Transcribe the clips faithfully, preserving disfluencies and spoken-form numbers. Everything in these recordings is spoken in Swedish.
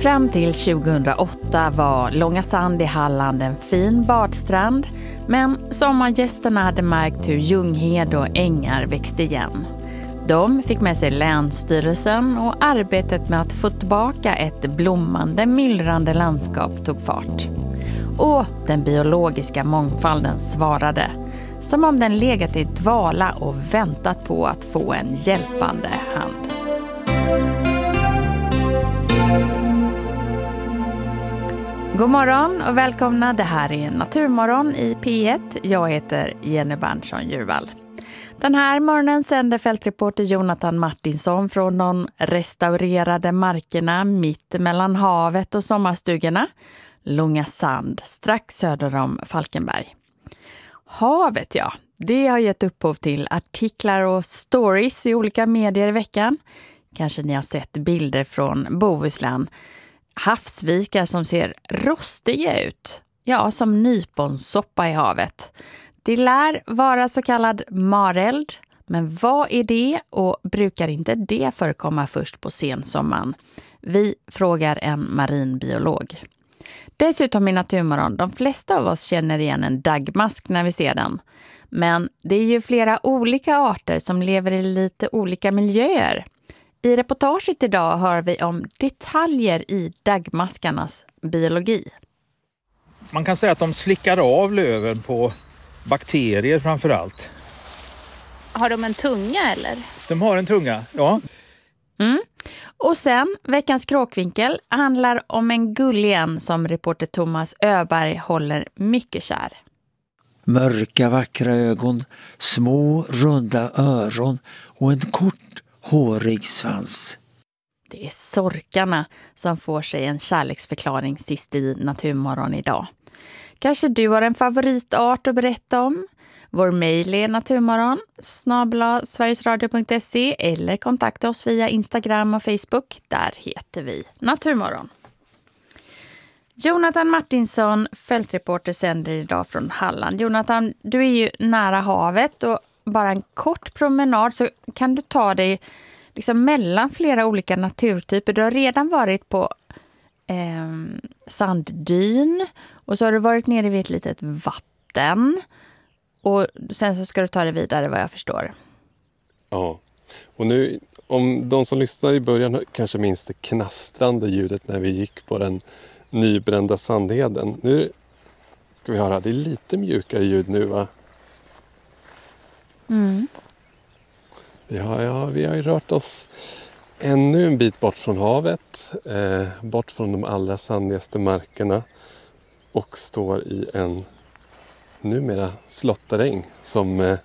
Fram till tjugohundraåtta var Långa Sand i Halland en fin badstrand, men sommargästerna hade märkt hur ljunghed och ängar växte igen. De fick med sig Länsstyrelsen och arbetet med att få tillbaka ett blommande, myllrande landskap tog fart. Och den biologiska mångfalden svarade, som om den legat i dvala och väntat på att få en hjälpande hand. God morgon och välkomna, det här är Naturmorgon i P ett. Jag heter Jenny Berntsson-Djurvall. Den här morgonen sänder fältreporter Jonathan Martinsson från de restaurerade markerna mitt mellan havet och sommarstugorna, Långa Sand, strax söder om Falkenberg. Havet, ja, det har gett upphov till artiklar och stories i olika medier i veckan. Kanske ni har sett bilder från Bohuslän. Havsvikar som ser rostiga ut, ja, som nyponsoppa i havet. Det lär vara så kallad mareld, men vad är det och brukar inte det förekomma först på sensommaren? Vi frågar en marinbiolog. Dessutom i Naturmorgon, de flesta av oss känner igen en daggmask när vi ser den. Men det är ju flera olika arter som lever i lite olika miljöer. I reportaget idag hör vi om detaljer i daggmaskarnas biologi. Man kan säga att de slickar av löven på bakterier framför allt. Har de en tunga eller? De har en tunga, ja. Mm. Och sen, veckans kråkvinkel handlar om en gullien som reporter Thomas Öberg håller mycket kär. Mörka vackra ögon, små runda öron och en kort hårig svans. Det är sorkarna som får sig en kärleksförklaring sist i Naturmorgon idag. Kanske du har en favoritart att berätta om? Vår mejl är naturmorgon snabel-a sverigesradio punkt se eller kontakta oss via Instagram och Facebook. Där heter vi Naturmorgon. Jonathan Martinsson, fältreporter, sänder idag från Halland. Jonathan, du är ju nära havet och bara en kort promenad så kan du ta dig liksom mellan flera olika naturtyper. Du har redan varit på eh, sanddyn och så har du varit nere vid ett litet vatten och sen så ska du ta dig vidare vad jag förstår. Ja, och nu om de som lyssnar i början kanske minns det knastrande ljudet när vi gick på den nybrända sandheden. Nu ska vi höra, det är lite mjukare ljud nu, va? Mm. Ja, ja, vi har ju rört oss ännu en bit bort från havet, eh, bort från de allra sandigaste markerna och står i en numera slåtteräng som eh,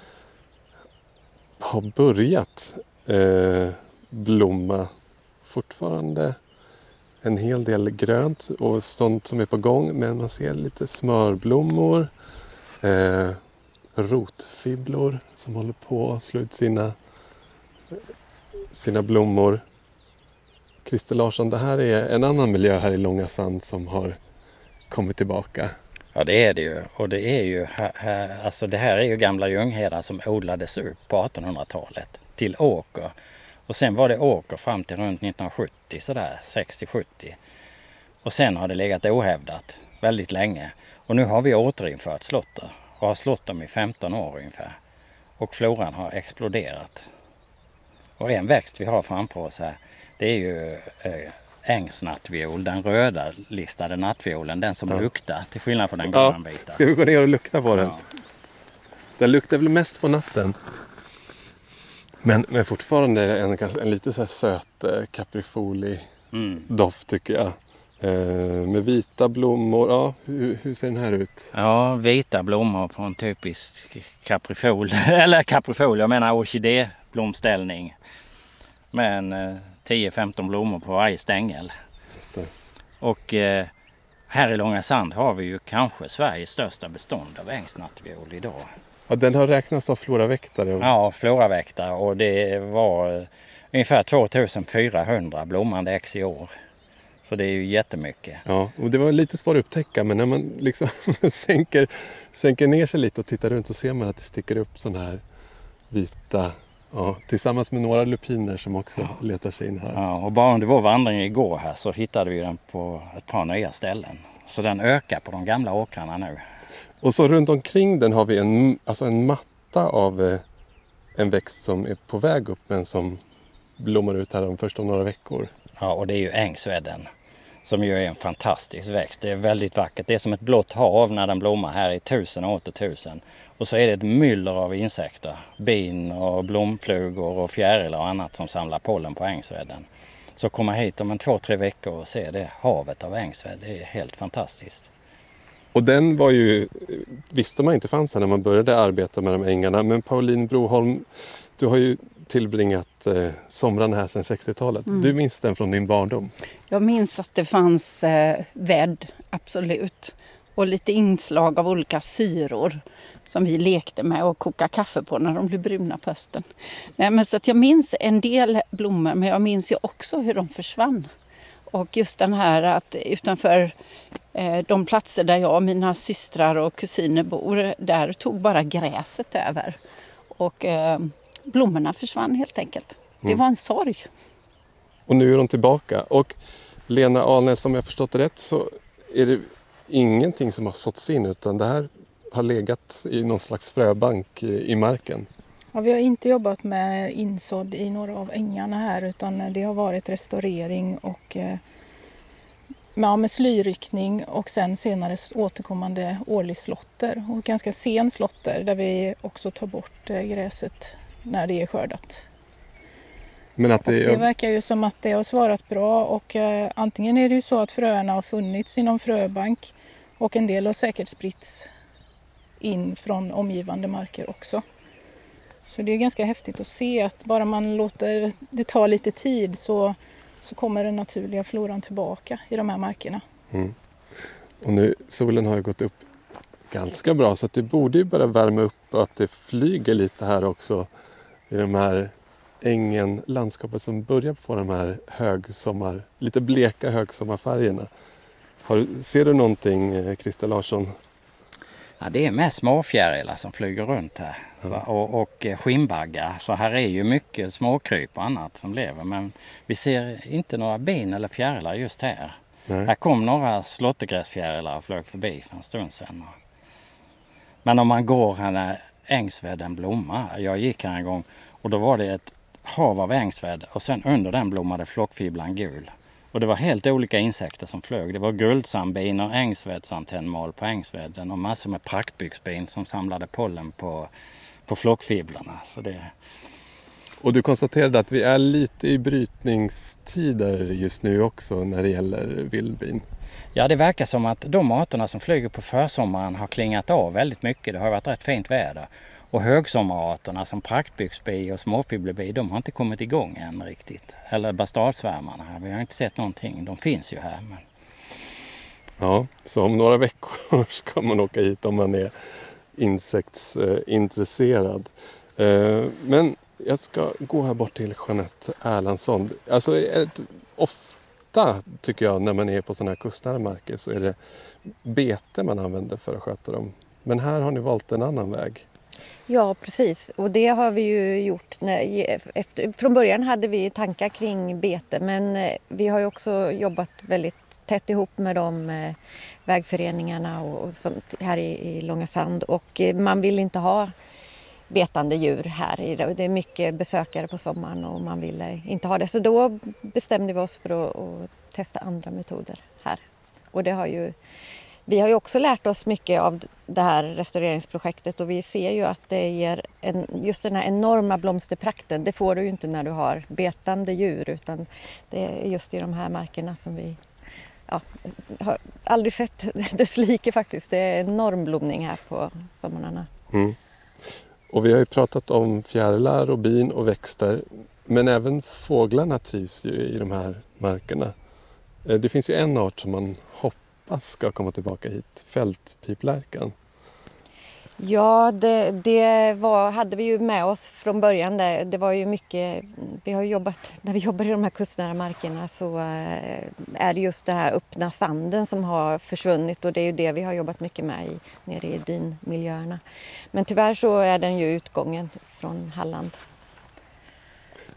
har börjat eh, blomma. Fortfarande en hel del grönt och sånt som är på gång, men man ser lite smörblommor, eh, rotfibblor som håller på att slå ut sina, sina blommor. Christer Larsson, det här är en annan miljö här i Långa Sand som har kommit tillbaka. Ja, det är det ju. Och det är ju här, här, alltså det här är ju gamla ljungheder som odlades upp på artonhundratalet till åker. Och sen var det åker fram till runt nittonhundrasjuttio, sådär sextio sjuttio. Och sen har det legat ohävdat väldigt länge. Och nu har vi återinfört slåtter. Och har slått dem i femton år ungefär. Och floran har exploderat. Och en växt vi har framför oss här, det är ju eh, ängsnattviol, den röda listade nattviolen, den som ja. luktar, till skillnad från den gröna ja. vita. Ska vi gå ner och lukta på den? Ja. Den luktar väl mest på natten. Men, men fortfarande en, en lite så här söt eh, caprifoli mm. doft tycker jag. Eh, med vita blommor. Ja, hur, hur ser den här ut? Ja, vita blommor på en typisk caprifol. Eller caprifol, jag menar orkidéblomställning. Men eh, tio femton blommor på varje stängel. Just det. Och eh, här i Långa Sand har vi ju kanske Sveriges största bestånd av ängsnattviol idag. Ja, den har räknats av floraväktare. Ja, floraväktare, och det var eh, ungefär tvåtusenfyrahundra blommande ex i år. Så det är ju jättemycket. Ja, och det var lite svårt att upptäcka, men när man liksom sänker, sänker ner sig lite och tittar runt så ser man att det sticker upp sådana här vita Ja, tillsammans med några lupiner som också Ja. letar sig in här. Ja, och bara under vår vandring igår här så hittade vi den på ett par nya ställen. Så den ökar på de gamla åkrarna nu. Och så runt omkring den har vi en, alltså en matta av eh, en växt som är på väg upp men som blommar ut här om först om några veckor. Ja, och det är ju ängsvedden som ju är en fantastisk växt. Det är väldigt vackert. Det är som ett blått hav när den blommar här i tusen och åter tusen. Och så är det ett myller av insekter. Bin och blomflugor och fjärilar och annat som samlar pollen på ängsvedden. Så komma hit om en två, tre veckor och se det havet av ängsvedd. Det är helt fantastiskt. Och den var ju, visste man inte fanns här när man började arbeta med de ängarna. Men Pauline Broholm, du har ju tillbringat eh, somrarna här sedan sextiotalet. Mm. Du minns den från din barndom? Jag minns att det fanns eh, vädd, absolut. Och lite inslag av olika syror som vi lekte med och kokade kaffe på när de blev bruna på hösten. Nej, men så att jag minns en del blommor, men jag minns ju också hur de försvann. Och just den här att utanför eh, de platser där jag och mina systrar och kusiner bor, där tog bara gräset över. Och eh, blommorna försvann helt enkelt. Det Mm. var en sorg. Och nu är de tillbaka. Och Lena Alnäs, om jag förstått det rätt så är det ingenting som har såtts in utan det här har legat i någon slags fröbank i, i marken. Ja, vi har inte jobbat med insådd i några av ängarna här utan det har varit restaurering och eh, ja, med slyryckning och sen senare återkommande årlig slotter och ganska sen slotter där vi också tar bort eh, gräset när det är skördat. Men att Och det, det verkar ju som att det har svarat bra och eh, antingen är det ju så att fröerna har funnits inom fröbank och en del har säkert spritts in från omgivande marker också. Så det är ganska häftigt att se att bara man låter det ta lite tid så, så kommer den naturliga floran tillbaka i de här markerna. Mm. Och nu, solen har ju gått upp ganska bra så att det borde ju börja värma upp och att det flyger lite här också i de här ängen, landskapet som börjar få de här högsommar, lite bleka högsommarfärgerna. Har, ser du någonting, Christer Larsson? Ja, det är mest småfjärilar som flyger runt här så, och, och skinnbaggar. Så här är ju mycket småkryp och annat som lever. Men vi ser inte några bin eller fjärilar just här. Nej. Här kom några slåttergräsfjärilar och flög förbi för en stund sedan. Men om man går här när ängsvedden blommar. Jag gick här en gång och då var det ett hav av ängsvedd och sen under den blommade flockfibblan gul. Och det var helt olika insekter som flög. Det var guldsandbin och ängsvedsantennmal på ängsvedden och massor med praktbyxbin som samlade pollen på, på flockfibblarna. Så det... Och du konstaterade att vi är lite i brytningstider just nu också när det gäller vildbin. Ja, det verkar som att de arterna som flyger på försommaren har klingat av väldigt mycket. Det har varit rätt fint väder. Och högsommararterna som praktbyxbi och småfibblebi, de har inte kommit igång än riktigt. Eller bastalsvärmarna här, vi har inte sett någonting. De finns ju här. Men... Ja, så om några veckor ska man åka hit om man är insektsintresserad. Men jag ska gå här bort till Jeanette Erlandsson. Alltså ett, ofta tycker jag när man är på sådana här kustnära marker så är det bete man använder för att sköta dem. Men här har ni valt en annan väg. Ja, precis. Och det har vi ju gjort. När, efter, från början hade vi tankar kring bete, men vi har ju också jobbat väldigt tätt ihop med de eh, vägföreningarna och, och sånt här i, i Långasand. Och eh, man vill inte ha betande djur här. Det är mycket besökare på sommaren och man ville inte ha det. Så då bestämde vi oss för att, att testa andra metoder här. Och det har ju... Vi har ju också lärt oss mycket av det här restaureringsprojektet och vi ser ju att det ger en, just den här enorma blomsterprakten. Det får du ju inte när du har betande djur utan det är just i de här markerna som vi ja, har aldrig sett dess like faktiskt. Det är enorm blomning här på sommarna. Mm. Och vi har ju pratat om fjärilar och bin och växter men även fåglarna trivs ju i de här markerna. Det finns ju en art som man hoppas ska komma tillbaka hit, fältpiplärkan. Ja, det, det var, hade vi ju med oss från början. Det, det var ju mycket, vi har jobbat, när vi jobbar i de här kustnära markerna så är det just den här öppna sanden som har försvunnit och det är ju det vi har jobbat mycket med i, nere i dynmiljöerna. Men tyvärr så är den ju utgången från Halland.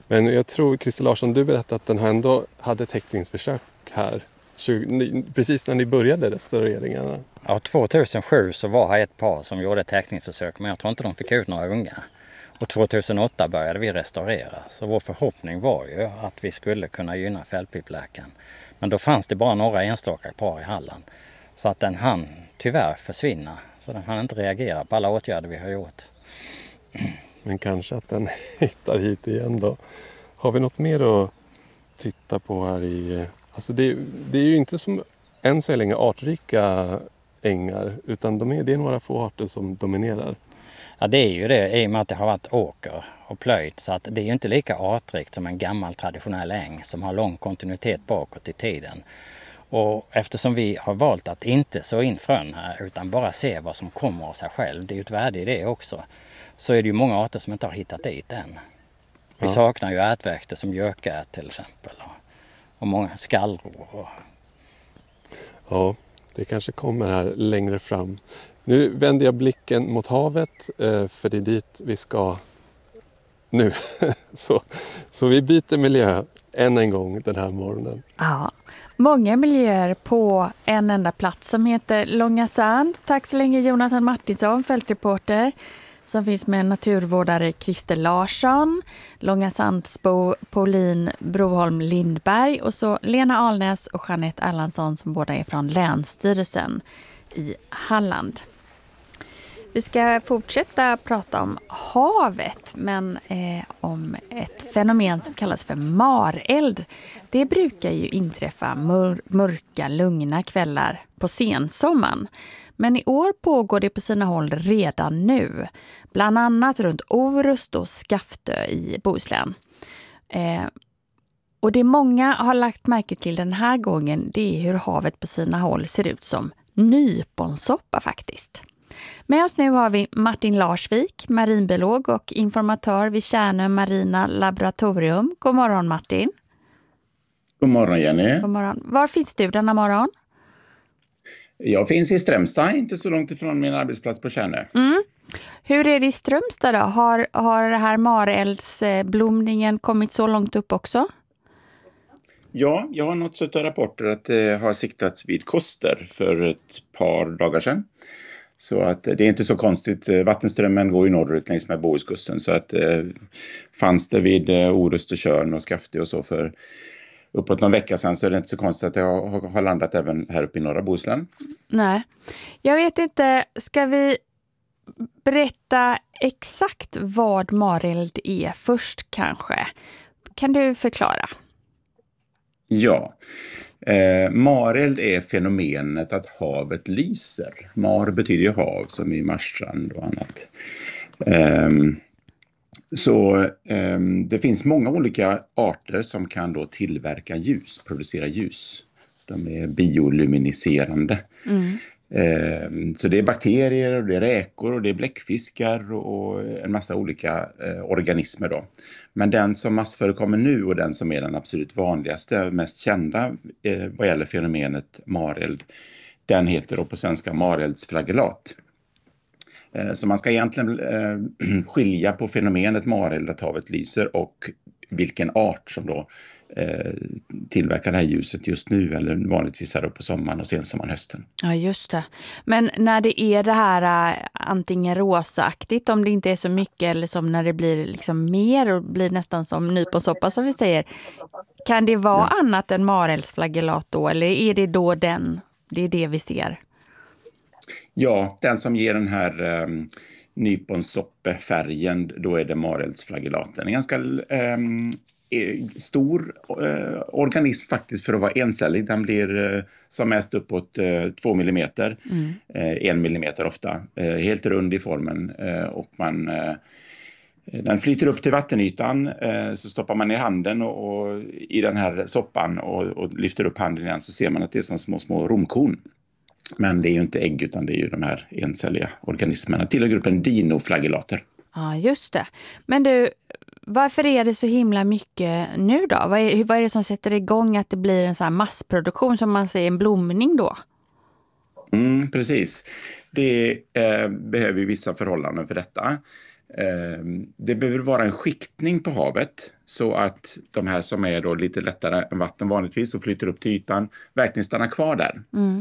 Men jag tror, Christer Larsson, du berättade att den här ändå hade täckningsförsök här tjugo, ni, precis när ni började restaureringarna. Ja, tvåtusensju så var här ett par som gjorde täckningsförsök, men jag tror inte de fick ut några unga. Och tvåtusenåtta började vi restaurera, så vår förhoppning var ju att vi skulle kunna gynna fällpipläkan. Men då fanns det bara några enstaka par i Halland, så att den hann tyvärr försvinna. Så den hann inte reagera på alla åtgärder vi har gjort. Men kanske att den hittar hit igen då. Har vi något mer att titta på här i... Alltså det, det är ju inte som än så länge artrika ängar, utan de är, det är några få arter som dominerar. Ja, det är ju det, i och med att det har varit åker och plöjt, så att det är ju inte lika artrikt som en gammal traditionell äng som har lång kontinuitet bakåt i tiden. Och eftersom vi har valt att inte så in frön här utan bara se vad som kommer av sig själv, det är ju ett värde i det också, så är det ju många arter som inte har hittat dit än. Vi ja. saknar ju ärtväxter som gökät till exempel och, och många skallror. Och... Ja, det kanske kommer här längre fram. Nu vänder jag blicken mot havet, för det är dit vi ska nu. Så, så vi byter miljö än en gång den här morgonen. Ja, många miljöer på en enda plats som heter Långa Sand. Tack så länge Jonathan Martinsson, fältreporter, som finns med naturvårdare Christer Larsson, Långa Sandsbo Paulin Broholm Lindberg och så Lena Alnäs och Jeanette Erlandsson som båda är från Länsstyrelsen i Halland. Vi ska fortsätta prata om havet, men eh, om ett fenomen som kallas för mareld. Det brukar ju inträffa mör- mörka, lugna kvällar på sensommaren. Men i år pågår det på sina håll redan nu. Bland annat runt Orust och Skaftö i Bohuslän. Eh, och det många har lagt märke till den här gången, det är hur havet på sina håll ser ut som nyponsoppa faktiskt. Med oss nu har vi Martin Larsvik, marinbiolog och informatör vid Tjärnö Marina Laboratorium. God morgon Martin. God morgon Jenny. God morgon. Var finns du denna morgon? Jag finns i Strömstad, inte så långt ifrån min arbetsplats på Tjärnö. Mm. Hur är det i Strömstad då? Har, har det här mareldsblomningen kommit så långt upp också? Ja, jag har nått av rapporter att det har siktats vid Koster för ett par dagar sedan. Så att det är inte så konstigt. Vattenströmmen går ju norrut längs med Bohuskusten. Så att eh, fanns det vid eh, Orust och Tjörn och Skaftö och så för uppåt någon vecka sedan, så är det inte så konstigt att det har, har landat även här uppe i norra Bohuslän. Nej, jag vet inte. Ska vi berätta exakt vad mareld är först kanske? Kan du förklara? Ja, eh, mareld är fenomenet att havet lyser. Mar betyder ju hav, som i Marstrand och annat. Eh, så eh, det finns många olika arter som kan då tillverka ljus, producera ljus. De är bioluminiserande. Mm. Eh, så det är bakterier och det är räkor och det är bläckfiskar och en massa olika eh, organismer då. Men den som massförekommer nu och den som är den absolut vanligaste, mest kända eh, vad gäller fenomenet mareld, den heter då på svenska mareldsflagellat. Eh, så man ska egentligen eh, skilja på fenomenet mareld, att havet lyser, och vilken art som då eh, tillverkar det här ljuset just nu eller vanligtvis här på sommaren och sensommaren, hösten. Ja, just det. Men när det är det här äh, antingen rosaaktigt, om det inte är så mycket, eller som när det blir liksom mer och blir nästan som nyponsoppa som vi säger, kan det vara ja. annat än mareldsflagellat då, eller är det då den, det är det vi ser? Ja, den som ger den här um, nyponsoppefärgen, då är det mareldsflagellaten. En ganska um, stor uh, organism faktiskt för att vara encellig. Den blir uh, som mest uppåt uh, två millimeter, mm. uh, en millimeter ofta. Uh, helt rund i formen uh, och man... Uh, Den flyter upp till vattenytan, uh, så stoppar man ner handen och, och, i den här soppan och, och lyfter upp handen igen, så ser man att det är som små, små romkorn. Men det är ju inte ägg utan det är ju de här encelliga organismerna. Tillhör gruppen dinoflagellater. Ja, just det. Men du, varför är det så himla mycket nu då? Vad är, vad är det som sätter igång att det blir en sån här massproduktion, som man säger, en blomning då? Mm, precis. Det eh, behöver ju vissa förhållanden för detta. Eh, det behöver vara en skiktning på havet. så att de här som är då lite lättare än vatten vanligtvis och flyter upp till ytan verkligen stannar kvar där. Mm.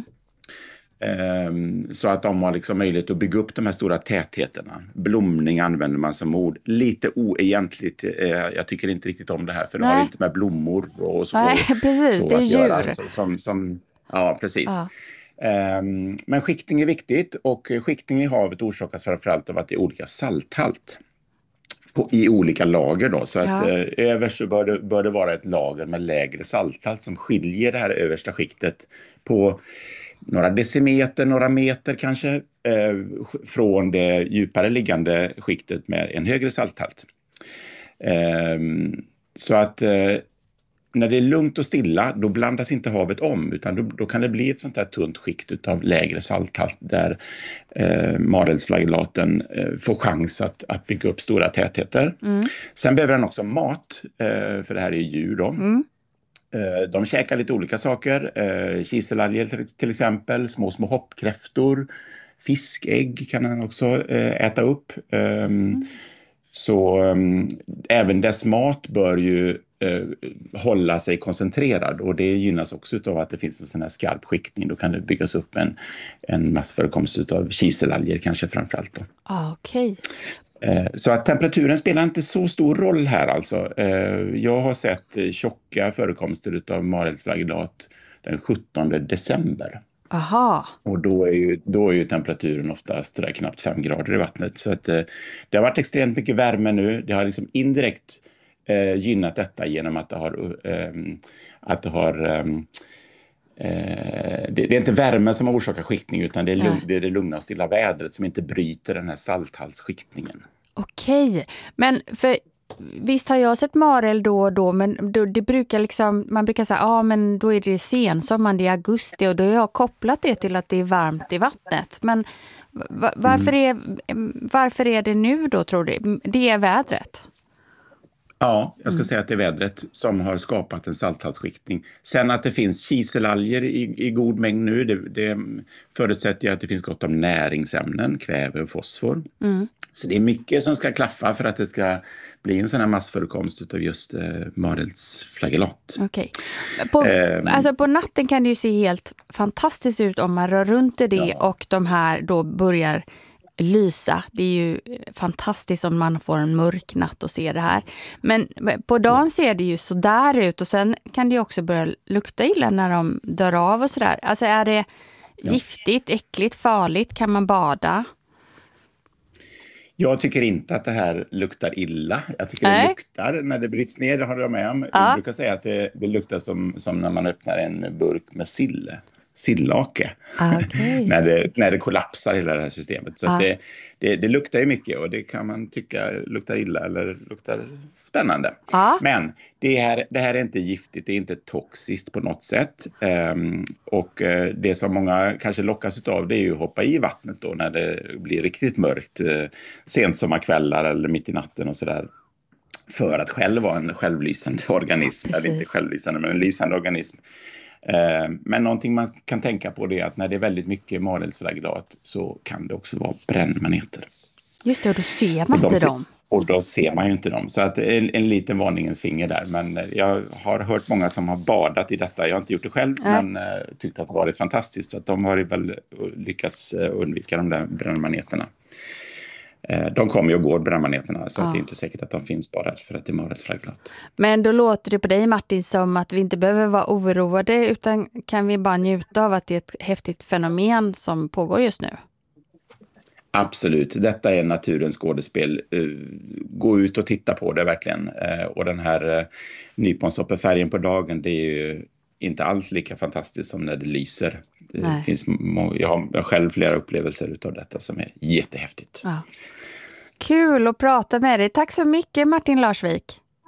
Um, så att de har liksom möjlighet att bygga upp de här stora tätheterna. Blomning använder man som ord. Lite oegentligt. Uh, jag tycker inte riktigt om det här, för det har inte med blommor och så. Nej, precis. Så det är att djur. göra, så, som, som, ja, precis. Ja. Um, men skiktning är viktigt, och skiktning i havet orsakas framförallt av att det är olika salthalt på, i olika lager då. Så Ja. att eh, överst så bör det, bör det vara ett lager med lägre salthalt som skiljer det här översta skiktet på några decimeter, några meter kanske, eh, från det djupare liggande skiktet med en högre salthalt. Eh, så att eh, när det är lugnt och stilla, då blandas inte havet om, utan då, då kan det bli ett sånt här tunt skikt av lägre salthalt där eh, marelsflagellaten eh, får chans att, att bygga upp stora tätheter. Mm. Sen behöver den också mat, eh, för det här är djur då. Mm. Eh, de käkar lite olika saker, eh, kiselalger till, till exempel, små små hoppkräftor, fiskägg kan den också eh, äta upp. Eh, mm. Så um, även dess mat bör ju uh, hålla sig koncentrerad, och det gynnas också av att det finns en sån här skarp skiktning. Då kan det byggas upp en, en massförekomst av kiselalger kanske framförallt då. Ah, okej. Okay. Uh, så att temperaturen spelar inte så stor roll här alltså. Uh, jag har sett uh, tjocka förekomster av marelsflagellat den sjuttonde december. Aha. Och då är ju, då är ju temperaturen oftast där knappt fem grader i vattnet. Så att, eh, det har varit extremt mycket värme nu. Det har liksom indirekt eh, gynnat detta genom att det har... Eh, att det, har eh, det, det är inte värmen som har orsakat skiktning, utan det är, lugn, det är det lugna och stilla vädret som inte bryter den här salthaltsskiktningen. Okej, men för... Visst har jag sett marel då och då, men då, det brukar liksom, man brukar säga, ja ah, men då är det sensommar, det är augusti, och då har jag kopplat det till att det är varmt i vattnet. Men va, varför, är, varför är det nu då, tror du? Det är vädret? Ja, jag ska mm. säga att det är vädret som har skapat en salthaltsskiktning. Sen att det finns kiselalger i, i god mängd nu, det, det förutsätter att det finns gott om näringsämnen, kväve och fosfor. Mm. Så det är mycket som ska klaffa för att det ska bli en sån här massförekomst av just eh, marelsflagellat. Okej. På, um, alltså på natten kan det ju se helt fantastiskt ut om man rör runt i det, ja. Och de här då börjar lysa. Det är ju fantastiskt om man får en mörk natt och ser det här. Men på dagen ser det ju så där ut, och sen kan det ju också börja lukta illa när de dör av och sådär. Alltså är det ja. giftigt, äckligt, farligt? Kan man bada? Jag tycker inte att det här luktar illa. Jag tycker Nej. det luktar när det bryts ner, det har jag med om. Ja. Jag brukar säga att det, det luktar som, som när man öppnar en burk med sill. Sillake. Okay. när, det, när det kollapsar hela det här systemet. Så ah. att det, det, det luktar ju mycket, och det kan man tycka luktar illa eller luktar spännande. Ah. Men det här, det här är inte giftigt, det är inte toxiskt på något sätt. Um, och uh, det som många kanske lockas av, det är ju att hoppa i vattnet då när det blir riktigt mörkt. Uh, sent sommarkvällar eller mitt i natten och sådär. För att själv vara en självlysande organism. Precis. Eller inte självlysande, men en lysande organism. Men någonting man kan tänka på det är att när det är väldigt mycket marelsflagellat så kan det också vara brännmaneter. Just det, och då ser man inte ser, dem. Och då ser man ju inte dem. Så att en, en liten varningens finger där. Men jag har hört många som har badat i detta. Jag har inte gjort det själv, äh. men uh, tyckte att det varit fantastiskt. Så att de har väl lyckats undvika de där brännmaneterna. De kommer ju och går, brännmaneterna, så ja. att det är inte säkert att de finns bara för att det är marelsflagellat. Men då låter det på dig, Martin, som att vi inte behöver vara oroade, utan kan vi bara njuta av att det är ett häftigt fenomen som pågår just nu? Absolut, detta är naturens skådespel. Gå ut och titta på det verkligen. Och den här nyponsopperfärgen på dagen, det är ju inte alls lika fantastiskt som när det lyser. Det finns må- jag har själv flera upplevelser utav detta som är jättehäftigt. Ja. Kul att prata med dig. Tack så mycket, Martin Larsvik.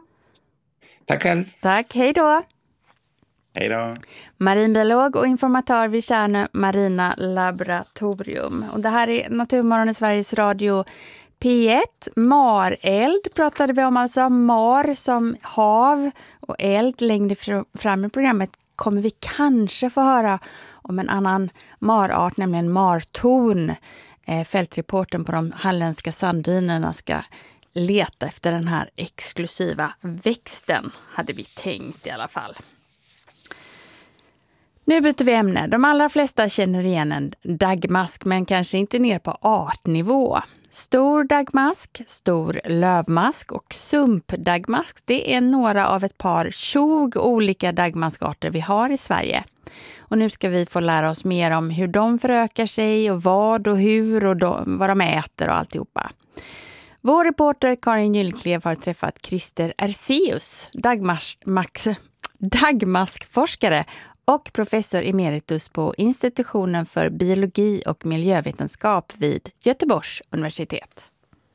Tack själv. Tack, hej då. Hej då. Marinbiolog och informatör vid Tjärnö Marina Laboratorium. Och det här är Naturmorgon i Sveriges Radio P ett. Mareld pratade vi om, alltså mar som hav och eld. Längre fram i programmet kommer vi kanske få höra om en annan marart, nämligen martorn. Eh, fältreporten på de halländska sanddynerna ska leta efter den här exklusiva växten, hade vi tänkt i alla fall. Nu byter vi ämne. De allra flesta känner igen en daggmask, men kanske inte ner på artnivå. Stor daggmask, stor lövmask och sumpdaggmask, det är några av ett par tjugo olika daggmaskarter vi har i Sverige. Och nu ska vi få lära oss mer om hur de förökar sig och vad och hur och de, vad de äter och alltihopa. Vår reporter Karin Gyllklev har träffat Christer Erseus, daggmask, daggmaskforskare och professor emeritus på institutionen för biologi och miljövetenskap vid Göteborgs universitet.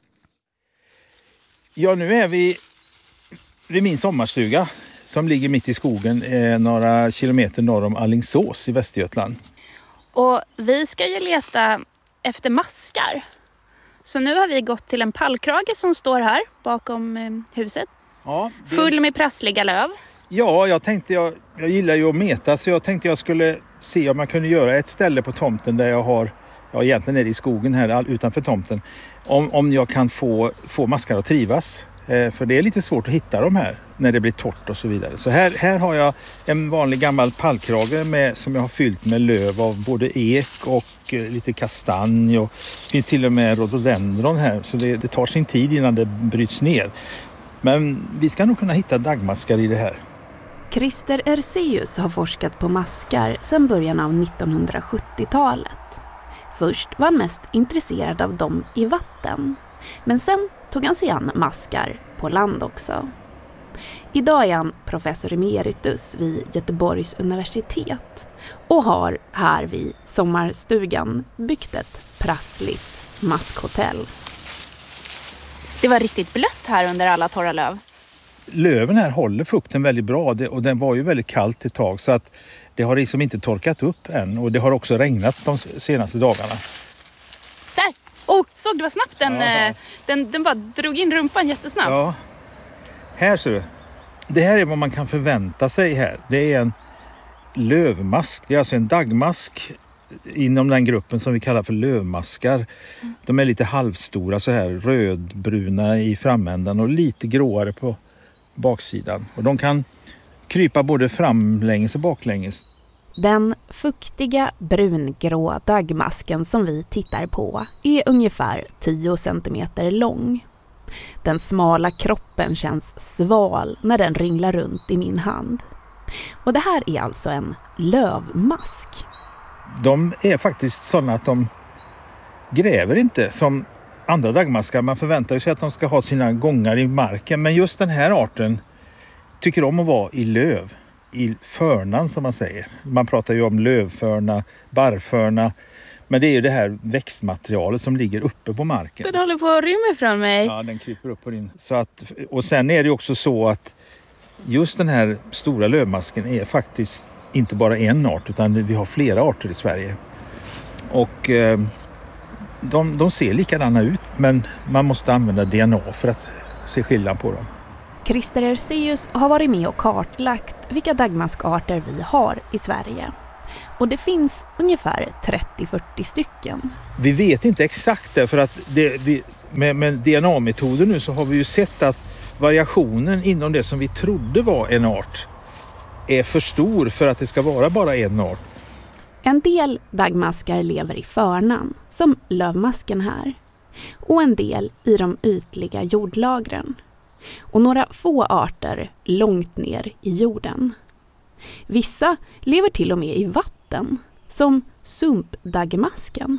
Ja, nu är vi vid min sommarstuga som ligger mitt i skogen eh, några kilometer norr om Alingsås i Västergötland. Och vi ska ju leta efter maskar. Så nu har vi gått till en pallkrage som står här bakom eh, huset. Ja, det... Full med prassliga löv. Ja, jag tänkte, jag, jag gillar ju att meta, så jag tänkte jag skulle se om man kunde göra ett ställe på tomten där jag har, ja egentligen är det i skogen här utanför tomten, om, om jag kan få, få maskar att trivas. Eh, för det är lite svårt att hitta dem här när det blir torrt och så vidare. Så här, här har jag en vanlig gammal pallkrage med, som jag har fyllt med löv av både ek och eh, lite kastanj, och det finns till och med rhododendron här, så det, det tar sin tid innan det bryts ner. Men vi ska nog kunna hitta daggmaskar i det här. Christer Erseus har forskat på maskar sedan början av nittonhundrasjuttiotalet. Först var han mest intresserad av dem i vatten, men sen tog han sig an maskar på land också. Idag är han professor emeritus vid Göteborgs universitet och har här vid sommarstugan byggt ett prassligt maskhotell. Det var riktigt blött här under alla torra löv. Löven här håller fukten väldigt bra, och den var ju väldigt kallt ett tag, så att det har liksom inte torkat upp än, och det har också regnat de senaste dagarna. Där! Oh, såg du vad snabbt den, ja. den, den bara drog in rumpan jättesnabbt. Ja, här ser du. Det här är vad man kan förvänta sig här. Det är en lövmask, det är alltså en daggmask inom den gruppen som vi kallar för lövmaskar. Mm. De är lite halvstora så här, rödbruna i framändan och lite gråare på baksidan. Och de kan krypa både framlänges och baklänges. Den fuktiga brungrå daggmasken som vi tittar på är ungefär tio centimeter lång. Den smala kroppen känns sval när den ringlar runt i min hand. Och det här är alltså en lövmask. De är faktiskt sådana att de gräver inte som andra daggmaskar. Man förväntar sig att de ska ha sina gångar i marken. Men just den här arten tycker om att vara i löv. I förnan som man säger. Man pratar ju om lövförna, barrförna. Men det är ju det här växtmaterialet som ligger uppe på marken. Den håller på att rymma från mig. Ja, den kryper upp på din. Så att, och sen är det också så att just den här stora lövmasken är faktiskt inte bara en art, utan vi har flera arter i Sverige. Och eh, de, de ser likadana ut, men man måste använda D N A för att se skillnad på dem. Christer Erseus har varit med och kartlagt vilka daggmaskarter vi har i Sverige. Och det finns ungefär trettio till fyrtio stycken. Vi vet inte exakt det, för att det, vi, med, med D N A-metoder nu så har vi ju sett att variationen inom det som vi trodde var en art är för stor för att det ska vara bara en art. En del daggmaskar lever i förnan, som lövmasken här. Och en del i de ytliga jordlagren. Och några få arter långt ner i jorden. Vissa lever till och med i vatten, som sumpdaggmasken.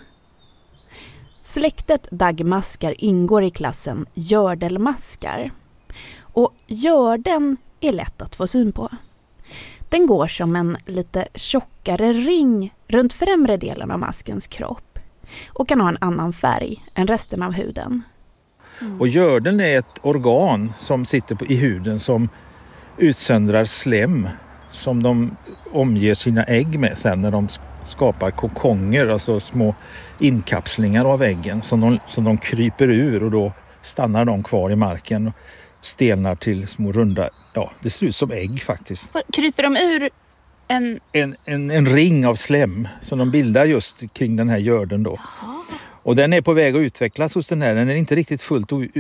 Släktet daggmaskar ingår i klassen gördelmaskar. Och görden är lätt att få syn på. Den går som en lite tjockare ring runt främre delen av maskens kropp och kan ha en annan färg än resten av huden. Mm. Och görden är ett organ som sitter på, i huden som utsöndrar slem som de omger sina ägg med sen när de skapar kokonger, alltså små inkapslingar av äggen som de, som de kryper ur, och då stannar de kvar i marken och stelnar till små runda, ja det ser ut som ägg faktiskt. Kryper de ur en... En, en, en ring av slem som de bildar just kring den här görden då. Jaha. Och den är på väg att utvecklas hos den här, den är inte riktigt fullt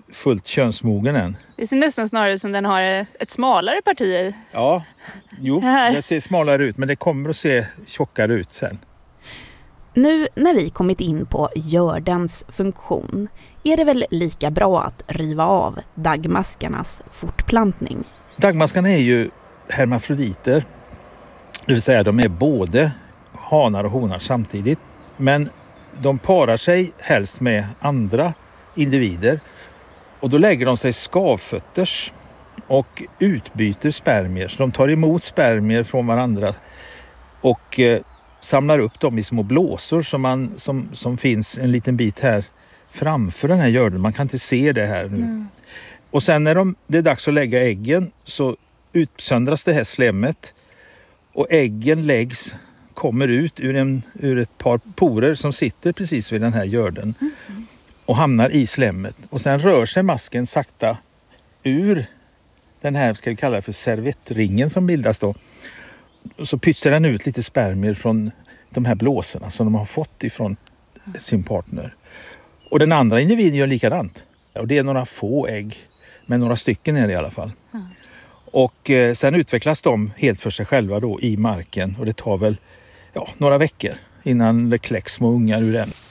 fullt könsmogen än. Det ser nästan snarare ut som den har ett smalare parti. Ja, jo, Här. det ser smalare ut men det kommer att se tjockare ut sen. Nu när vi kommit in på gördens funktion är det väl lika bra att riva av daggmaskarnas fortplantning. Daggmaskarna är ju hermafroditer. Det vill säga de är både hanar och honar samtidigt. Men de parar sig helst med andra individer. Och då lägger de sig skavfötters och utbyter spermier. Så de tar emot spermier från varandra och eh, samlar upp dem i små blåsor som, man, som, som finns en liten bit här framför den här görden. Man kan inte se det här nu. Mm. Och sen när de, det är dags att lägga äggen så utsöndras det här slemmet och äggen läggs, kommer ut ur, en, ur ett par porer som sitter precis vid den här görden mm. och hamnar i slemmet. Och sen rör sig masken sakta ur den här, ska vi kalla det för servettringen som bildas då. Och så pytsar den ut lite spermier från de här blåsorna som de har fått ifrån sin partner. Och den andra individen gör likadant. Och det är några få ägg, men några stycken är det i alla fall. Mm. Och eh, sen utvecklas de helt för sig själva då i marken. Och det tar väl ja, några veckor innan det kläcks små ungar ur den.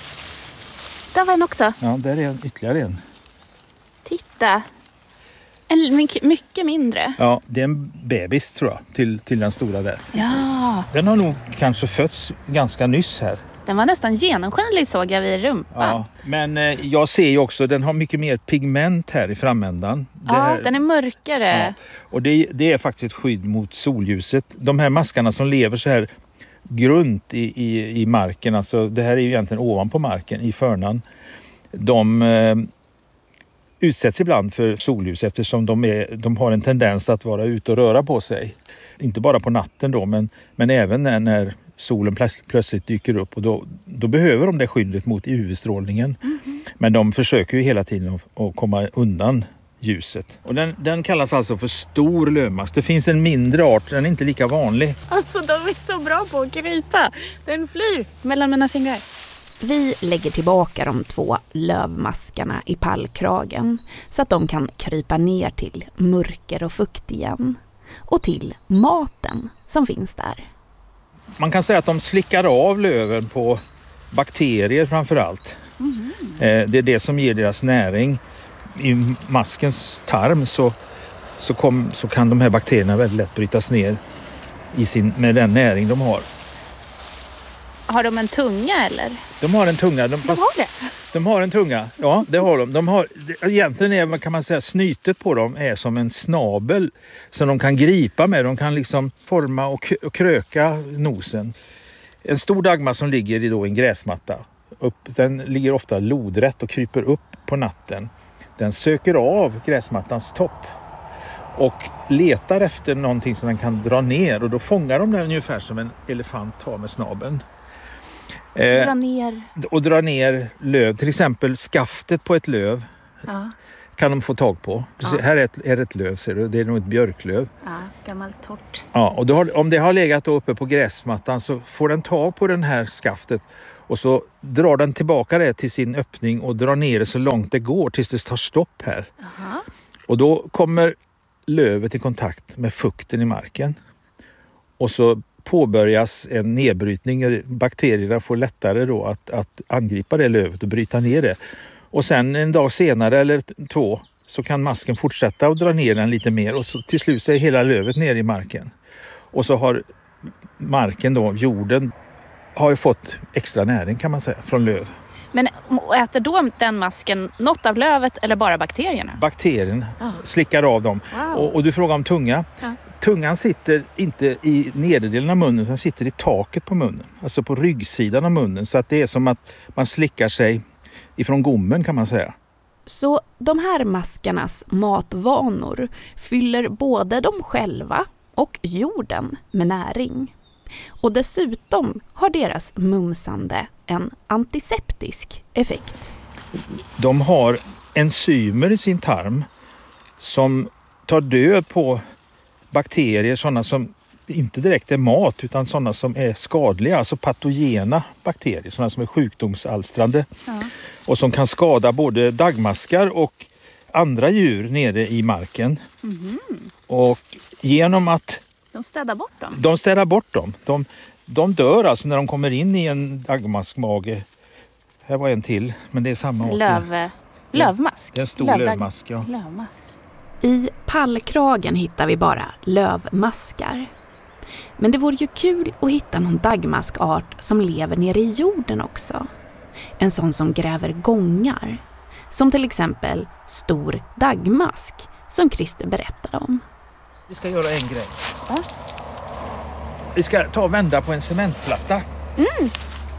Där var en också. Ja, där är en, ytterligare en. Titta. En mycket, mycket mindre. Ja, det är en bebis tror jag till, till den stora där. Ja. Den har nog kanske fötts ganska nyss här. Den var nästan genomskinlig såg jag vid rumpan. Ja, men eh, jag ser ju också den har mycket mer pigment här i framändan. Ja, här, den är mörkare. Ja, och det, det är faktiskt ett skydd mot solljuset. De här maskarna som lever så här grunt i, i, i marken, alltså det här är ju egentligen ovanpå marken i förnan. De eh, utsätts ibland för solljus eftersom de, är, de har en tendens att vara ute och röra på sig. Inte bara på natten då, men, men även när, när solen plöts, plötsligt dyker upp. Och då, då behöver de det skyddet mot U V-strålningen. Mm-hmm. Men de försöker ju hela tiden att, att komma undan ljuset. Och den, den kallas alltså för stor lövmask. Det finns en mindre art, den är inte lika vanlig. Alltså de är så bra på att krypa. Den flyr mellan mina fingrar. Vi lägger tillbaka de två lövmaskarna i pallkragen så att de kan krypa ner till mörker och fukt igen. Och till maten som finns där. Man kan säga att de slickar av löven på bakterier framför allt. Mm. Eh, det är det som ger deras näring. I maskens tarm så, så, kom, så kan de här bakterierna väldigt lätt brytas ner i sin, med den näring de har. Har de en tunga eller? De har en tunga. De, de har det? De har en tunga, ja det har de. de har, egentligen är, kan man säga, snytet på dem är som en snabel som de kan gripa med. De kan liksom forma och, och kröka nosen. En stor daggmask som ligger i då en gräsmatta. Upp, den ligger ofta lodrätt och kryper upp på natten. Den söker av gräsmattans topp och letar efter någonting som den kan dra ner. Och då fångar de den ungefär som en elefant tar med snabeln. Eh, dra ner. Och dra ner löv. Till exempel skaftet på ett löv ja. kan de få tag på. Ja. Här är ett, är ett löv, ser du. Det är nog ett björklöv. Ja, gammalt torrt. Ja, och då har, om det har legat då uppe på gräsmattan så får den tag på den här skaftet. Och så drar den tillbaka det till sin öppning och drar ner det så långt det går tills det tar stopp här. Aha. Och då kommer lövet i kontakt med fukten i marken. Och så påbörjas en nedbrytning. Bakterierna får lättare då att, att angripa det lövet och bryta ner det. Och sen en dag senare eller två så kan masken fortsätta att dra ner den lite mer. Och så till slut så är hela lövet ner i marken. Och så har marken då, jorden, har ju fått extra näring kan man säga från löv. Men äter då den masken något av lövet eller bara bakterierna? Bakterierna oh. slickar av dem. Wow. Och, och du frågar om tunga. Ja. Tungan sitter inte i nederdelen av munnen, den sitter i taket på munnen. Alltså på ryggsidan av munnen. Så att det är som att man slickar sig ifrån gommen kan man säga. Så de här maskarnas matvanor fyller både dem själva och jorden med näring. Och dessutom har deras mumsande en antiseptisk effekt. De har enzymer i sin tarm som tar död på bakterier, sådana som inte direkt är mat utan sådana som är skadliga, alltså patogena bakterier, sådana som är sjukdomsalstrande ja. och som kan skada både daggmaskar och andra djur nere i marken. Mm. Och genom att de städar bort dem. De städar bort dem. De, de dör alltså när de kommer in i en daggmaskmage. Här var en till, men det är samma art. Löv, lövmask. Det är en stor Lövdag- lövmask, ja. Lövmask. I pallkragen hittar vi bara lövmaskar. Men det vore ju kul att hitta någon daggmaskart som lever nere i jorden också. En sån som gräver gångar. Som till exempel stor daggmask som Christer berättade om. Vi ska göra en grej. Ja. Vi ska ta och vända på en cementplatta. Mm.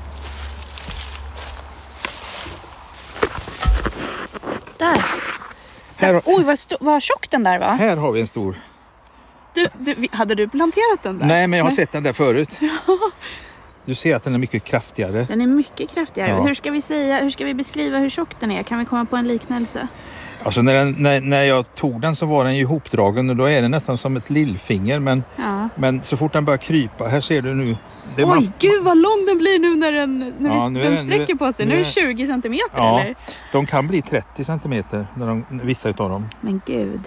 Där. Här, Oj, vad, sto- vad tjock den där var. här har vi en stor. Du, du, hade du planterat den där? Nej, men jag har sett den där förut. Du ser att den är mycket kraftigare. Den är mycket kraftigare. Ja. Hur ska vi säga, hur ska vi beskriva hur tjock den är? Kan vi komma på en liknelse? Alltså när, den, när, när jag tog den så var den ju ihopdragen och då är den nästan som ett lillfinger. Men, Ja. men så fort den börjar krypa, här ser du nu. Det är Oj, mass- gud vad lång den blir nu när den, när Ja, vi, nu är den den- sträcker nu- på sig. nu Nu är är- det tjugo centimeter Ja, eller? de kan bli trettio centimeter, när de, vissa utav dem. Men gud.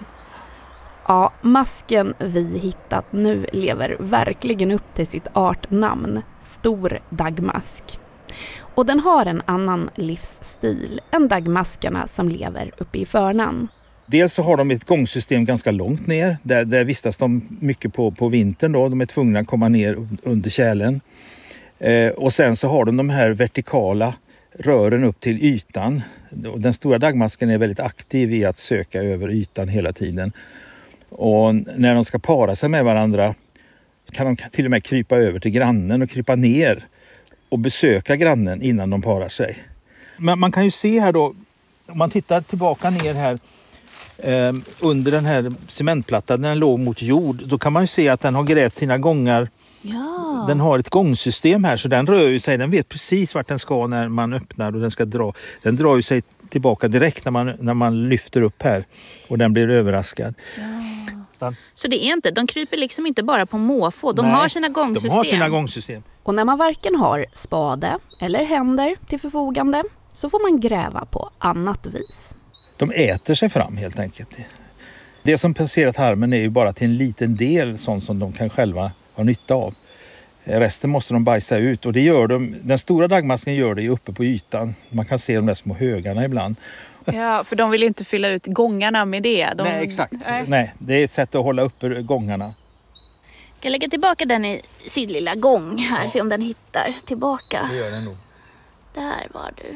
Ja, masken vi hittat nu lever verkligen upp till sitt artnamn, stor daggmask. Och den har en annan livsstil än daggmaskarna som lever uppe i förnan. Dels så har de ett gångsystem ganska långt ner. Där, där vistas de mycket på, på vintern. Då. De är tvungna att komma ner under kärlen. Eh, och sen så har de de här vertikala rören upp till ytan. Den stora daggmasken är väldigt aktiv i att söka över ytan hela tiden. Och när de ska para sig med varandra kan de till och med krypa över till grannen och krypa ner och besöka grannen innan de parar sig. Men man kan ju se här då, om man tittar tillbaka ner här eh, under den här cementplattan, när den låg mot jord, då kan man ju se att den har grävt sina gångar. Ja. Den har ett gångsystem här så den rör ju sig, den vet precis vart den ska när man öppnar och den ska dra. Den drar ju sig tillbaka direkt när man, när man lyfter upp här och den blir överraskad. Ja. Så det är inte, de kryper liksom inte bara på måfå, de Nej, har sina gångsystem. De har sina gångsystem. Och när man varken har spade eller händer till förfogande så får man gräva på annat vis. De äter sig fram helt enkelt. Det som passerat harmen är ju bara till en liten del sånt som de kan själva ha nytta av. Resten måste de bajsa ut och det gör de, den stora daggmasken gör det ju uppe på ytan. Man kan se de där små högarna ibland. Ja, för de vill inte fylla ut gångarna med det. De... Nej, exakt. Nej. Nej, det är ett sätt att hålla uppe gångarna. Jag kan lägga tillbaka den i sin lilla gång här, ja. Se om den hittar tillbaka. Det gör den nog. Där var du.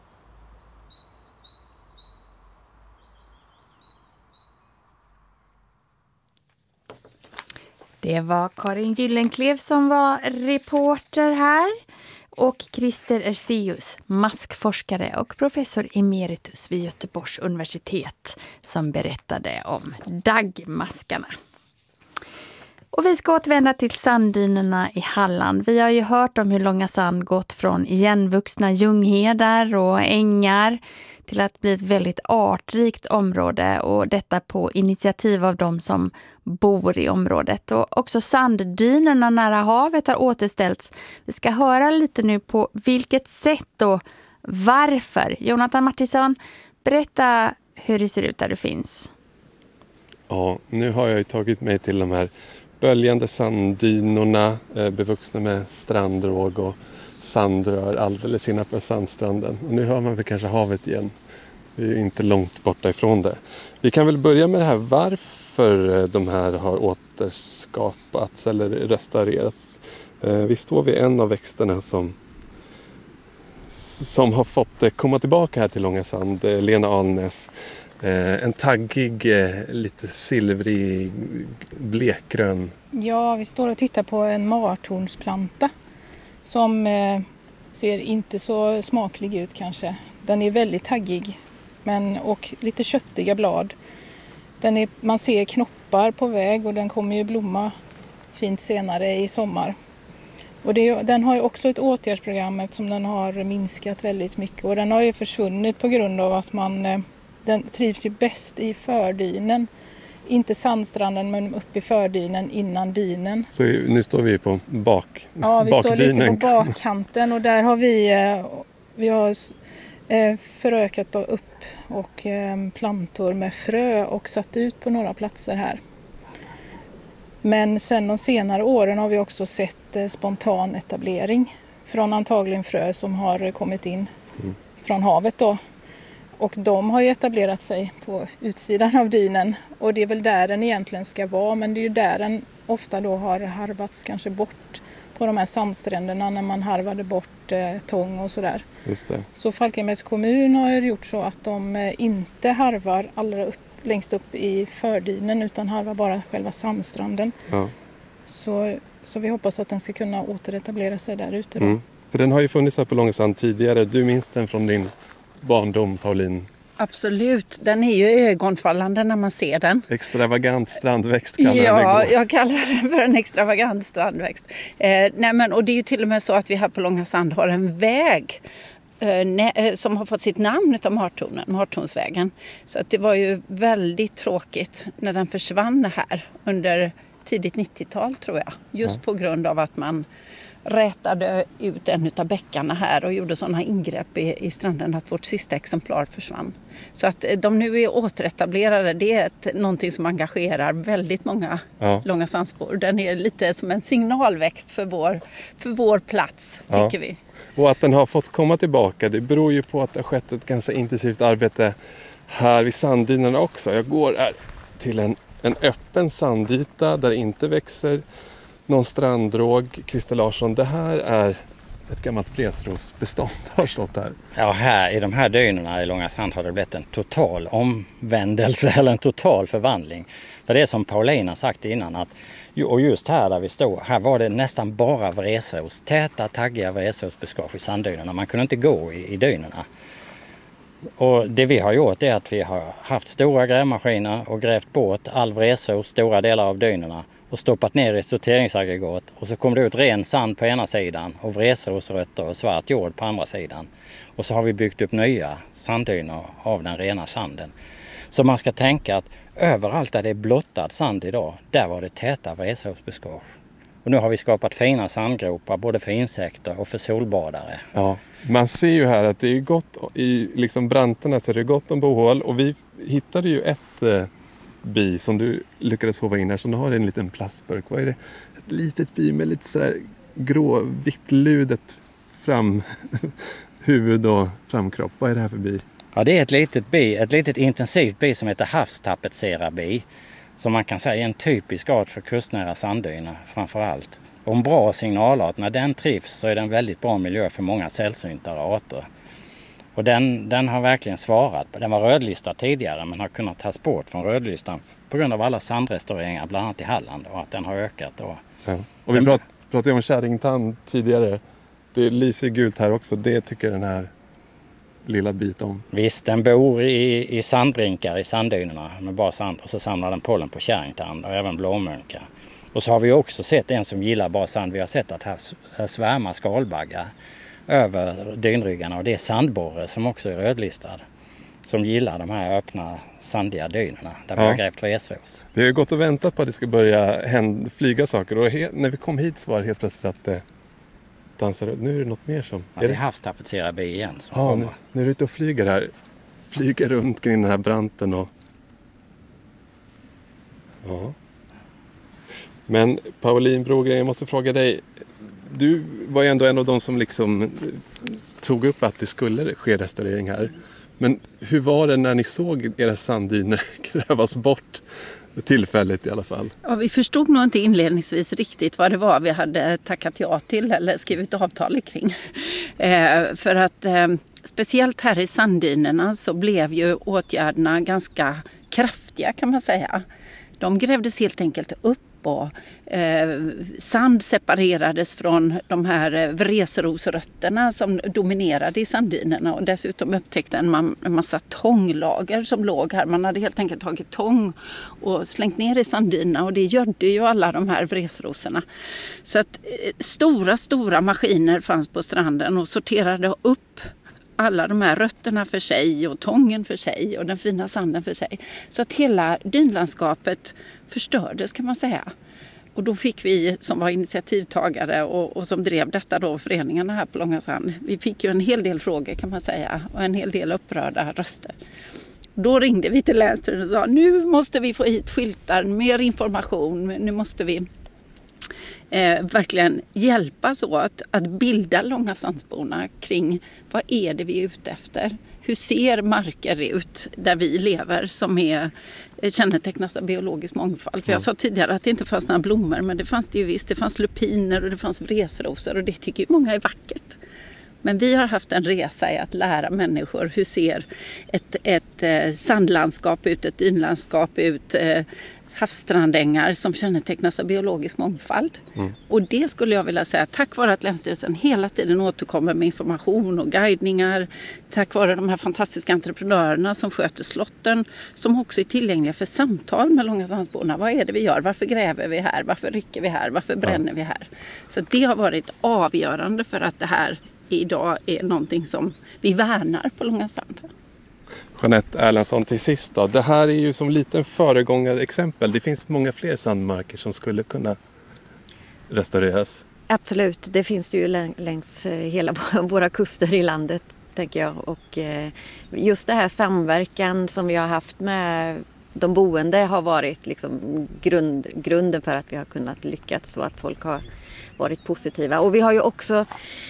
Det var Karin Gyllenklev som var reporter här och Christer Erseus, maskforskare och professor emeritus vid Göteborgs universitet som berättade om daggmaskarna. Och vi ska återvända till sanddynerna i Halland. Vi har ju hört om hur Långa Sand gått från igenvuxna ljunghedar och ängar till att bli ett väldigt artrikt område och detta på initiativ av de som bor i området. Och också sanddynerna nära havet har återställts. Vi ska höra lite nu på vilket sätt och varför. Jonathan Martinsson, berätta hur det ser ut där du finns. Ja, nu har jag ju tagit mig till de här böljande sanddynorna eh, bevuxna med strandråg och sandrör alldeles innanför sandstranden. Och nu hör man väl kanske havet igen. Vi är inte långt borta ifrån det. Vi kan väl börja med det här varför de här har återskapats eller restaurerats. Eh, vi står vid en av växterna som, som har fått komma tillbaka här till Långa Sand, eh, Lena Alnäs. Eh, en taggig, eh, lite silvrig, blekgrön. Ja, vi står och tittar på en martornsplanta som eh, ser inte så smaklig ut kanske. Den är väldigt taggig men, och lite köttiga blad. Den är, man ser knoppar på väg och den kommer ju blomma fint senare i sommar. Och det, den har ju också ett åtgärdsprogram eftersom den har minskat väldigt mycket och den har ju försvunnit på grund av att man... Eh, Den trivs ju bäst i fördynen inte sandstranden men upp i fördynen innan dynen. Så nu står vi på bak, ja, vi bakdynen. står lite på bakkanten och där har vi, vi har förökat upp och plantor med frö och satt ut på några platser här. Men sen de senare åren har vi också sett spontan etablering från antagligen frö som har kommit in mm. från havet då. Och de har ju etablerat sig på utsidan av dynen och det är väl där den egentligen ska vara, men det är ju där den ofta då har harvats kanske bort på de här sandstränderna när man harvade bort eh, tång och sådär. Just det. Så Falkenbergs kommun har gjort så att de eh, inte harvar allra upp, längst upp i fördynen utan harvar bara själva sandstranden. Ja. Så, så vi hoppas att den ska kunna återetablera sig där ute då. Mm. För den har ju funnits här på Långsand tidigare. Du minns den från din barndom, Pauline? Absolut, den är ju ögonfallande när man ser den. Extravagant strandväxt kallar Ja, den jag kallar den för en extravagant strandväxt. Eh, nej men, och det är ju till och med så att vi här på Långsand har en väg eh, ne- som har fått sitt namn av Martornen, Martornsvägen. Så att det var ju väldigt tråkigt när den försvann här under tidigt nittiotal tror jag. Just ja. På grund av att man rätade ut en av bäckarna här och gjorde sådana ingrepp i, i stranden att vårt sista exemplar försvann. Så att de nu är återetablerade, det är ett, någonting som engagerar väldigt många ja. Långa sandsbor. Den är lite som en signalväxt för vår, för vår plats, tycker ja. vi. Och att den har fått komma tillbaka, det beror ju på att det har skett ett ganska intensivt arbete här vid sanddynerna också. Jag går här till en, en öppen sandyta där det inte växer någon stranddråg. Christer Larsson, det här är ett gammalt vresrosbestånd har stått här. Ja, här i de här dynerna i Långa Sand har det blivit en total omvändelse eller en total förvandling. För det är som Pauline har sagt innan, att, och just här där vi står, här var det nästan bara vresros, täta, taggiga vresrosbuskage i sanddynerna. Man kunde inte gå i, i dynerna. Och det vi har gjort är att vi har haft stora grävmaskiner och grävt bort all vresros, stora delar av dynerna och stoppat ner i ett sorteringsaggregat och så kom det ut ren sand på ena sidan och vresrosrötter och svart jord på andra sidan. Och så har vi byggt upp nya sanddyner av den rena sanden. Så man ska tänka att överallt där det är blottad sand idag, där var det täta vresrosbuskage. Och nu har vi skapat fina sandgropar både för insekter och för solbadare. Ja, man ser ju här att det är gott i liksom branterna, så det är gott om bohål och vi hittade ju ett eh, bi som du lyckades hova in här, som du har i en liten plastburk. Vad är det? Ett litet bi med lite sådär grå, vittludet fram huvud och framkropp. Vad är det här för bi? Ja, det är ett litet bi, ett litet intensivt bi som heter havstapetserarbi. Som man kan säga är en typisk art för kustnära sanddyner framför allt. Och en bra signalart, när den trivs så är den väldigt bra miljö för många sällsyntare arter. Och den, den har verkligen svarat på. Den var rödlistad tidigare men har kunnat tas bort från rödlistan på grund av alla sandrestaureringar bland annat i Halland och att den har ökat. Då. Ja. Och vi prat, pratade om kärringtand tidigare. Det lyser gult här också. Det tycker den här lilla bit om. Visst, den bor i, i sandbrinkar i sanddynerna med bara sand och så samlar den pollen på kärringtand och även blåmunkar. Och så har vi också sett en som gillar bara sand. Vi har sett att här, här svärmar skalbaggar över dynryggarna och det är sandborre som också är rödlistad. Som gillar de här öppna sandiga dynerna där vi ja. har grävt vresros. Vi har ju gått och väntat på att det ska börja hända, flyga saker och he, när vi kom hit så var det helt plötsligt att det dansar. Nu är det något mer som... Ja, det är havstapetserarbi igen som ja, kommer. Nu, nu är du ute och flyger här. Flyger runt kring den här branten och... Ja. Men Pauline Brogren, jag måste fråga dig. Du var ju ändå en av de som liksom tog upp att det skulle ske restaurering här. Men hur var det när ni såg era sanddyner grävas bort tillfället i alla fall? Ja, vi förstod nog inte inledningsvis riktigt vad det var vi hade tackat ja till eller skrivit avtal kring. Eh, för att eh, speciellt här i sanddynerna så blev ju åtgärderna ganska kraftiga kan man säga. De grävdes helt enkelt upp och eh, sand separerades från de här vresrosrötterna som dominerade i sanddynerna och dessutom upptäckte man en massa tånglager som låg här. Man hade helt enkelt tagit tång och slängt ner i sanddynerna och det gödde ju alla de här vresrosorna. Så att eh, stora, stora maskiner fanns på stranden och sorterade upp alla de här rötterna för sig och tången för sig och den fina sanden för sig. Så att hela dynlandskapet förstördes kan man säga. Och då fick vi som var initiativtagare och, och som drev detta då, föreningarna här på Långasand, vi fick ju en hel del frågor kan man säga och en hel del upprörda röster. Då ringde vi till Länsstyrelsen och sa nu måste vi få hit skyltar, mer information, nu måste vi eh, verkligen hjälpas åt att bilda Långasandsborna kring vad är det vi är ute efter. Hur ser marker ut där vi lever som är kännetecknas av biologisk mångfald? För jag sa tidigare att det inte fanns några blommor, men det fanns det ju visst. Det fanns lupiner och det fanns vresrosor och det tycker ju många är vackert. Men vi har haft en resa i att lära människor hur ser ett, ett sandlandskap ut, ett dynlandskap ut, havsstrandängar som kännetecknas av biologisk mångfald. Mm. Och det skulle jag vilja säga, tack vare att Länsstyrelsen hela tiden återkommer med information och guidningar, tack vare de här fantastiska entreprenörerna som sköter slotten, som också är tillgängliga för samtal med Långasandsborna. Vad är det vi gör? Varför gräver vi här? Varför rycker vi här? Varför bränner ja. vi här? Så det har varit avgörande för att det här idag är någonting som vi värnar på Långasand. Jeanette Erlandsson, till sist då. Det här är ju som liten föregångare exempel. Det finns många fler sandmarker som skulle kunna restaureras. Absolut, det finns det ju längs hela våra kuster i landet, tänker jag. Och just det här samverkan som vi har haft med de boende har varit liksom grund, grunden för att vi har kunnat lyckas så att folk har varit positiva. Och vi har ju också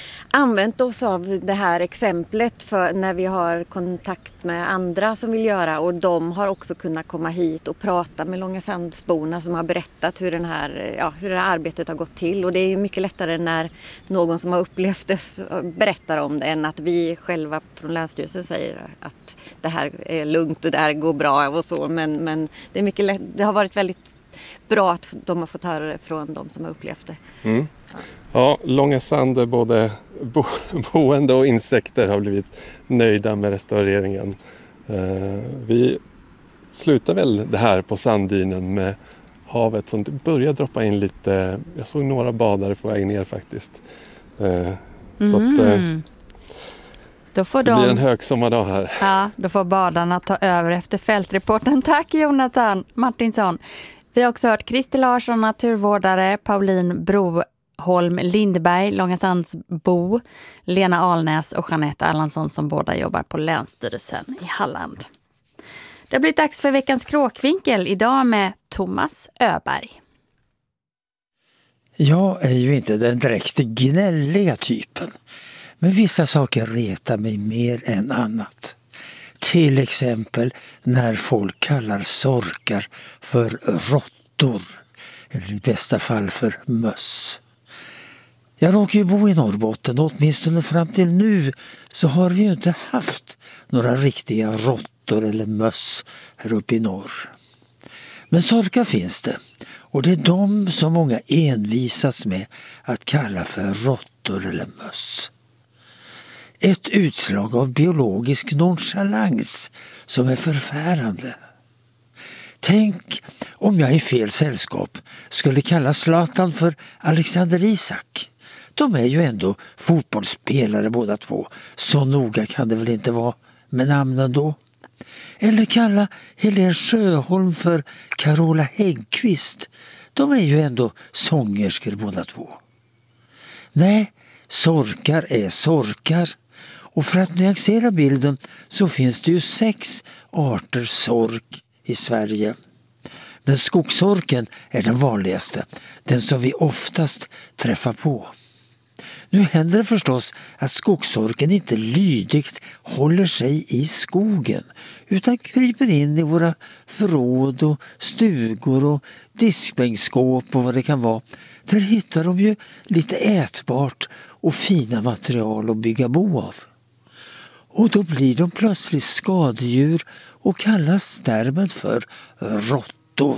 använt oss av det här exemplet för när vi har kontakt med andra som vill göra, och de har också kunnat komma hit och prata med Långasandsborna som har berättat hur, den här, ja, hur det här arbetet har gått till. Och det är ju mycket lättare när någon som har upplevt det berättar om det än att vi själva från Länsstyrelsen säger att det här är lugnt och det här går bra och så. Men, men det, är mycket lätt, det har varit väldigt bra att de har fått höra det från de som har upplevt det. Mm. Ja, Långasand, både bo- boende och insekter har blivit nöjda med restaureringen. Eh, vi slutar väl det här på sanddynen med havet som börjar droppa in lite. Jag såg några badare på väg ner faktiskt. Eh, mm. Så att, eh, då får det de, blir en högsommardag här. Ja, då får badarna ta över efter fältreporten. Tack Jonathan Martinsson. Vi har också hört Christer Larsson, naturvårdare, Pauline Broholm Lindberg, Långasandsbo, Lena Alnäs och Jeanette Erlandsson som båda jobbar på Länsstyrelsen i Halland. Det har blivit dags för veckans kråkvinkel idag med Thomas Öberg. Jag är ju inte den direkt gnälliga typen, men vissa saker retar mig mer än annat. Till exempel när folk kallar sorkar för råttor, eller i bästa fall för möss. Jag råkar ju bo i Norrbotten och åtminstone fram till nu så har vi ju inte haft några riktiga råttor eller möss här uppe i norr. Men sorkar finns det, och det är de som många envisas med att kalla för råttor eller möss. Ett utslag av biologisk nonchalans som är förfärande. Tänk om jag i fel sällskap skulle kalla Zlatan för Alexander Isak. De är ju ändå fotbollsspelare båda två. Så noga kan det väl inte vara med namnen då. Eller kalla Helene Sjöholm för Carola Häggkvist. De är ju ändå sångerskor båda två. Nej, sorkar är sorkar. Och för att nyansera bilden så finns det ju sex arter sork i Sverige. Men skogssorken är den vanligaste, den som vi oftast träffar på. Nu händer det förstås att skogssorken inte lydigt håller sig i skogen utan kryper in i våra förråd och stugor och diskbänkskåp och vad det kan vara. Där hittar de ju lite ätbart och fina material att bygga bo av. Och då blir de plötsligt skadedjur och kallas därmed för råttor.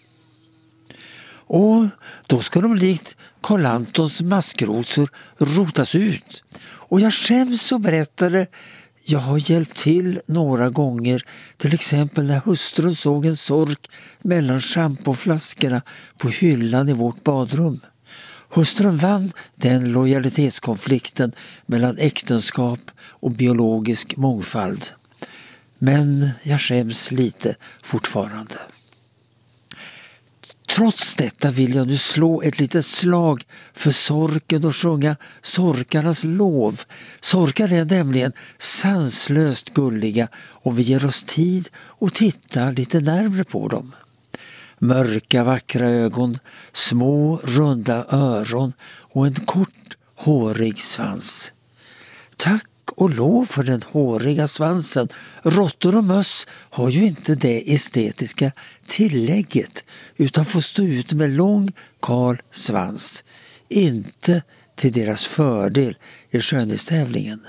Och då ska de likt Karl Antons maskrosor rotas ut. Och jag skäms som berättare, jag har hjälpt till några gånger. Till exempel när hustrun såg en sork mellan schampoflaskorna på hyllan i vårt badrum. Hustrun vann den lojalitetskonflikten mellan äktenskap och biologisk mångfald. Men jag skäms lite fortfarande. Trots detta vill jag nu slå ett litet slag för sorken och sjunga sorkarnas lov. Sorkar är nämligen sanslöst gulliga och vi ger oss tid och tittar lite närmare på dem. Mörka vackra ögon, små runda öron och en kort hårig svans. Tack och lov för den håriga svansen. Råttor och möss har ju inte det estetiska tillägget utan får stå ut med lång, kal svans. Inte till deras fördel i skönhetstävlingen.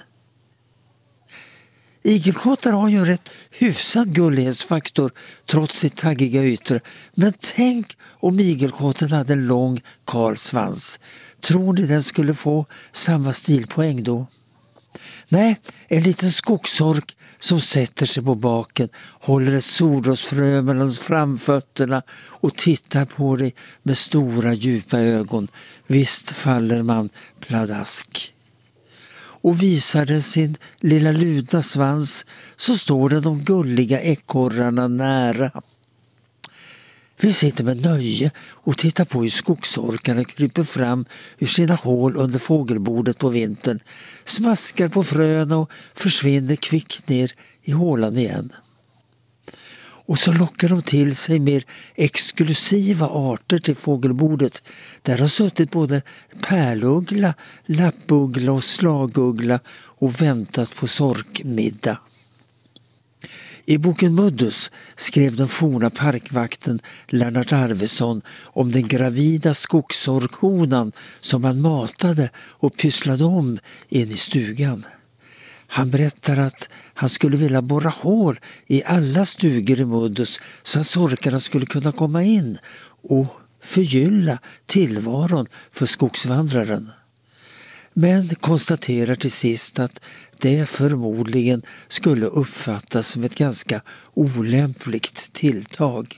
Igelkottar har ju en rätt hyfsad gullighetsfaktor trots sitt taggiga yttre. Men tänk om igelkotten hade en lång, kal svans. Tror ni den skulle få samma stilpoäng då? Nej, en liten skogsork som sätter sig på baken, håller ett solrosfrö mellan framfötterna och tittar på dig med stora djupa ögon. Visst faller man pladask. Och visar den sin lilla ludna svans så står den de gulliga ekorrarna nära. Vi sitter med nöje och tittar på hur skogsorkarna kryper fram ur sina hål under fågelbordet på vintern, smaskar på fröna och försvinner kvickt ner i hålan igen. Och så lockar de till sig mer exklusiva arter till fågelbordet. Där har suttit både pärluggla, lappuggla och slaguggla och väntat på sorkmiddag. I boken Muddus skrev den forna parkvakten Lennart Arvidsson om den gravida skogsorkhonan som han matade och pysslade om in i stugan. Han berättar att han skulle vilja borra hål i alla stugor i Muddus så att sorkarna skulle kunna komma in och förgylla tillvaron för skogsvandraren. Men konstaterar till sist att det förmodligen skulle uppfattas som ett ganska olämpligt tilltag.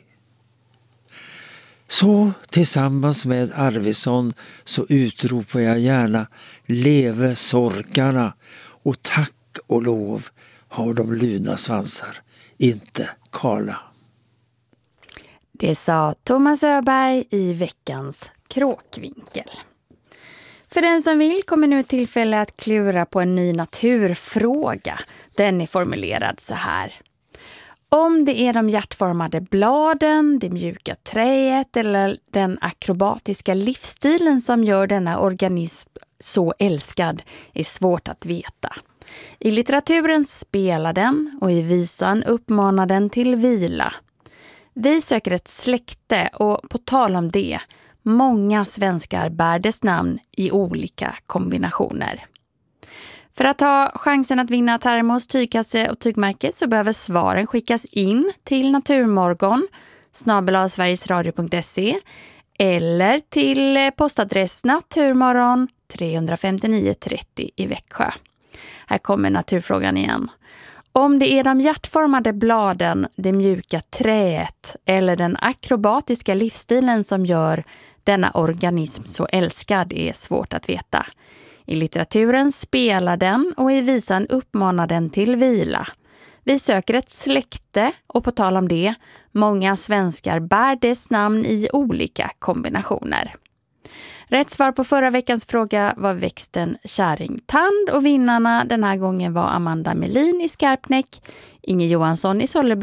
Så tillsammans med Arvidsson så utropar jag gärna leve sorkarna och tack och lov har de luna svansar, inte kala. Det sa Thomas Öberg i veckans Kråkvinkel. För den som vill kommer nu tillfälle att klura på en ny naturfråga. Den är formulerad så här. Om det är de hjärtformade bladen, det mjuka träet eller den akrobatiska livsstilen som gör denna organism så älskad är svårt att veta. I litteraturen spelar den och i visan uppmanar den till vila. Vi söker ett släkte och på tal om det, många svenskar bär dess namn i olika kombinationer. För att ha chansen att vinna termos, tygkasse och tygmärke så behöver svaren skickas in till naturmorgon snabel-a sverigesradio.se eller till postadress Naturmorgon tre femnio trettio i Växjö. Här kommer naturfrågan igen. Om det är de hjärtformade bladen, det mjuka träet eller den akrobatiska livsstilen som gör denna organism så älskad är svårt att veta. I litteraturen spelar den och i visan uppmanar den till vila. Vi söker ett släkte och på tal om det, många svenskar bär dess namn i olika kombinationer. Rätt svar på förra veckans fråga var växten käringtand och vinnarna den här gången var Amanda Melin i Skarpnäck, Inge Johansson i Sollebro